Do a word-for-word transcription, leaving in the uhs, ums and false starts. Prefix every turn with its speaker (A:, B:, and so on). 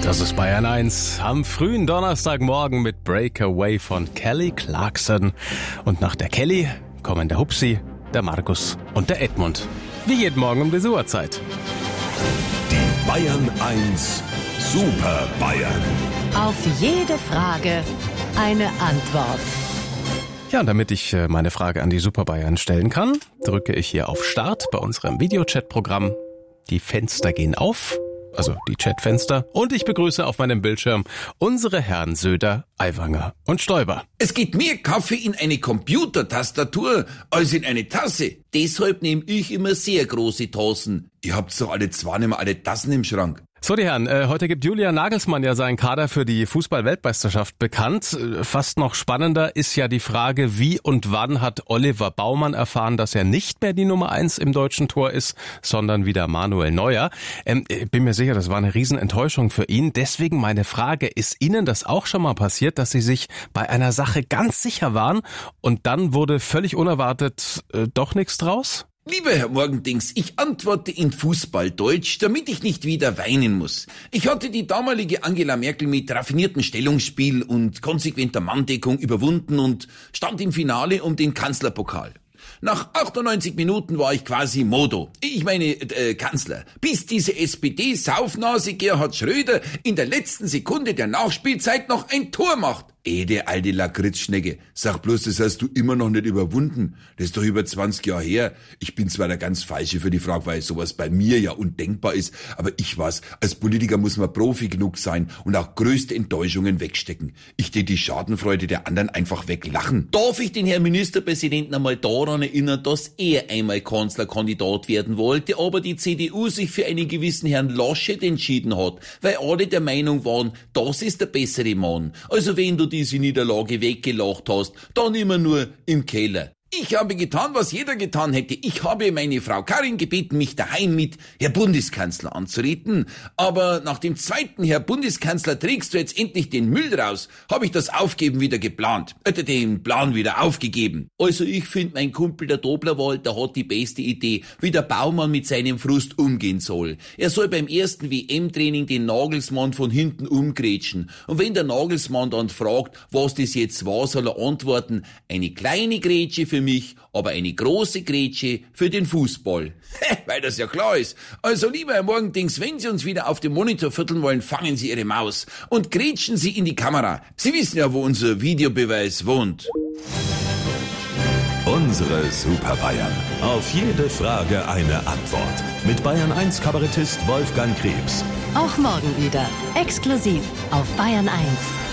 A: Das ist Bayern eins am frühen Donnerstagmorgen mit Breakaway von Kelly Clarkson. Und nach der Kelly kommen der Hupsi, der Markus und der Edmund. Wie jeden Morgen um diese Uhrzeit.
B: Die Bayern eins Super Bayern.
C: Auf jede Frage eine Antwort.
A: Ja, und damit ich meine Frage an die Super Bayern stellen kann, drücke ich hier auf Start bei unserem Videochat-Programm. Die Fenster gehen auf. Also die Chatfenster. Und ich begrüße auf meinem Bildschirm unsere Herren Söder, Aiwanger und Stoiber.
D: Es geht mehr Kaffee in eine Computertastatur als in eine Tasse. Deshalb nehme ich immer sehr große Tassen. Ihr habt doch alle zwei nicht mehr alle Tassen im Schrank.
A: So, die Herren, äh, heute gibt Julian Nagelsmann ja seinen Kader für die Fußball-Weltmeisterschaft bekannt. Äh, fast noch spannender ist ja die Frage, wie und wann hat Oliver Baumann erfahren, dass er nicht mehr die Nummer eins im deutschen Tor ist, sondern wieder Manuel Neuer. Ähm, ich bin mir sicher, das war eine Riesenenttäuschung für ihn. Deswegen meine Frage, ist Ihnen das auch schon mal passiert, dass Sie sich bei einer Sache ganz sicher waren und dann wurde völlig unerwartet äh, doch nichts draus?
D: Lieber Herr Morgendings, ich antworte in Fußballdeutsch, damit ich nicht wieder weinen muss. Ich hatte die damalige Angela Merkel mit raffiniertem Stellungsspiel und konsequenter Manndeckung überwunden und stand im Finale um den Kanzlerpokal. Nach achtundneunzig Minuten war ich quasi Modo, ich meine äh, Kanzler, bis diese S P D-Saufnase Gerhard Schröder in der letzten Sekunde der Nachspielzeit noch ein Tor macht. Eh, der alte Lakritzschnecke, sag bloß, das hast du immer noch nicht überwunden. Das ist doch über zwanzig Jahre her. Ich bin zwar der ganz Falsche für die Frage, weil sowas bei mir ja undenkbar ist, aber ich weiß, als Politiker muss man Profi genug sein und auch größte Enttäuschungen wegstecken. Ich tät die Schadenfreude der anderen einfach weglachen. Darf ich den Herrn Ministerpräsidenten einmal daran erinnern, dass er einmal Kanzlerkandidat werden wollte, aber die C D U sich für einen gewissen Herrn Laschet entschieden hat, weil alle der Meinung waren, das ist der bessere Mann. Also wenn du diese Niederlage weggelacht hast, dann immer nur im Keller. Ich habe getan, was jeder getan hätte. Ich habe meine Frau Karin gebeten, mich daheim mit Herr Bundeskanzler anzureden. Aber nach dem zweiten Herr Bundeskanzler, trägst du jetzt endlich den Müll raus, habe ich das Aufgeben wieder geplant. Äh, den Plan wieder aufgegeben. Also ich finde, mein Kumpel der Doblerwald, der hat die beste Idee, wie der Baumann mit seinem Frust umgehen soll. Er soll beim ersten W M-Training den Nagelsmann von hinten umgrätschen. Und wenn der Nagelsmann dann fragt, was das jetzt war, soll er antworten, eine kleine Grätsche für mich, aber eine große Grätsche für den Fußball. Weil das ja klar ist. Also lieber Herr Morgendings, wenn Sie uns wieder auf dem Monitor vierteln wollen, fangen Sie Ihre Maus und grätschen Sie in die Kamera. Sie wissen ja, wo unser Videobeweis wohnt.
B: Unsere Super Bayern. Auf jede Frage eine Antwort. Mit Bayern eins Kabarettist Wolfgang Krebs.
C: Auch morgen wieder. Exklusiv auf Bayern eins.